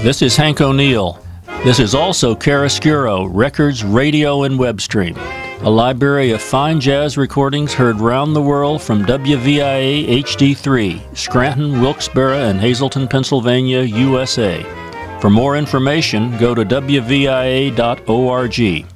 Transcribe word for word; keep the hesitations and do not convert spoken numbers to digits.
This is Hank O'Neill. This is also Chiaroscuro, records, radio, and web stream. A library of fine jazz recordings heard round the world from W V I A H D three, Scranton, Wilkes-Barre, and Hazleton, Pennsylvania, U S A. For more information, go to W V I A dot org.